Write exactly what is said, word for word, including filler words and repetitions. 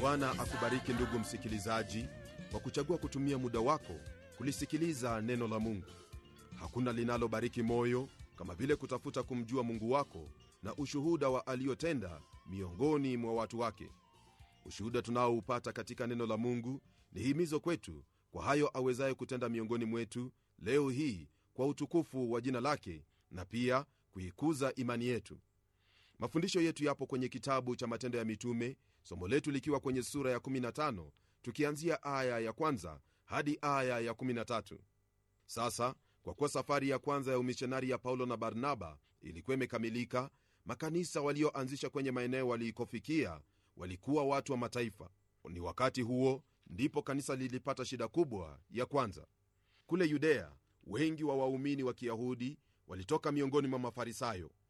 Bwana akubariki ndugu msikilizaji kwa kuchagua kutumia muda wako kulisikiliza neno la Mungu. Hakuna linalobariki moyo kama vile kutafuta kumjua Mungu wako na ushuhuda wa aliyotenda miongoni mwa watu wake. Ushuhuda tunaoupata katika neno la Mungu ni himizo kwetu kwa hayo awezaye kutenda miongoni mwetu leo hii kwa utukufu wa jina lake na pia kuikuza imani yetu. Mafundisho yetu yapo kwenye kitabu cha Matendo ya Mitume, somo letu likiwa kwenye sura ya kumi na tano tukianzia aya ya kwanza hadi aya ya kumi na tatu. Sasa kwa kuwa safari ya kwanza ya umishonari ya Paulo na Barnaba ilikuwa imekamilika, makanisa walioanzisha kwenye maeneo walikofikia walikuwa watu wa mataifa. Ni wakati huo ndipo kanisa lilipata shida kubwa ya kwanza. Kule Yudea wengi wa waumini wa Kiyahudi walitoka miongoni mwa Mafarisayo.